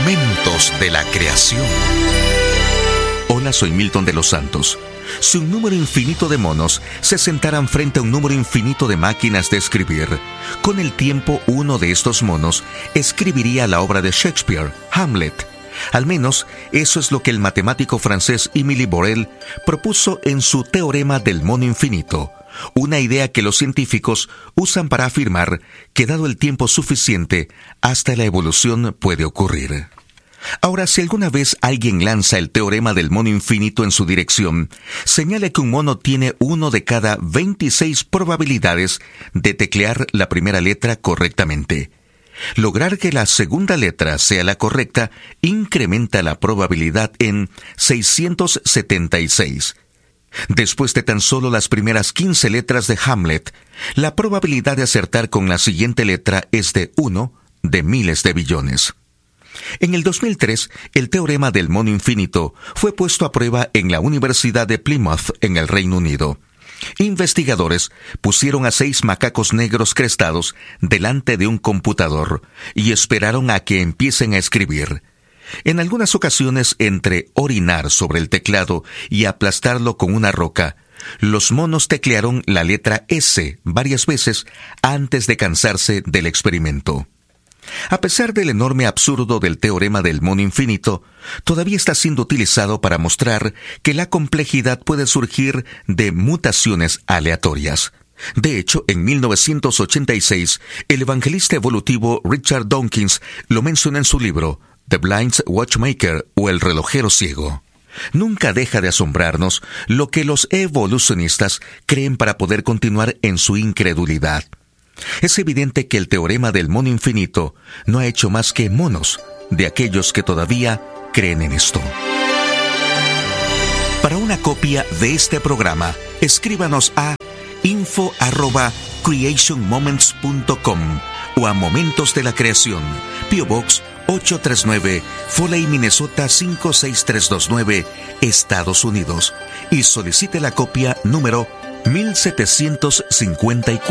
Momentos de la creación. Hola, soy Milton de los Santos. Si un número infinito de monos se sentaran frente a un número infinito de máquinas de escribir, con el tiempo uno de estos monos escribiría la obra de Shakespeare, Hamlet. Al menos, eso es lo que el matemático francés Émile Borel propuso en su teorema del mono infinito, una idea que los científicos usan para afirmar que dado el tiempo suficiente, hasta la evolución puede ocurrir. Ahora, si alguna vez alguien lanza el teorema del mono infinito en su dirección, señala que un mono tiene 1 de cada 26 probabilidades de teclear la primera letra correctamente. Lograr que la segunda letra sea la correcta incrementa la probabilidad en 676. Después de tan solo las primeras 15 letras de Hamlet, la probabilidad de acertar con la siguiente letra es de 1 de miles de billones. En el 2003, el teorema del mono infinito fue puesto a prueba en la Universidad de Plymouth, en el Reino Unido. Investigadores pusieron a 6 macacos negros crestados delante de un computador y esperaron a que empiecen a escribir. En algunas ocasiones, entre orinar sobre el teclado y aplastarlo con una roca, los monos teclearon la letra S varias veces antes de cansarse del experimento. A pesar del enorme absurdo del teorema del mono infinito, todavía está siendo utilizado para mostrar que la complejidad puede surgir de mutaciones aleatorias. De hecho, en 1986, el evangelista evolutivo Richard Dawkins lo menciona en su libro The Blind Watchmaker o El relojero ciego. Nunca deja de asombrarnos lo que los evolucionistas creen para poder continuar en su incredulidad. Es evidente que el teorema del mono infinito no ha hecho más que monos de aquellos que todavía creen en esto. Para una copia de este programa, escríbanos a info@creationmoments.com o a Momentos de la Creación, P.O. Box 839, Foley, Minnesota 56329, Estados Unidos, y solicite la copia número 1754.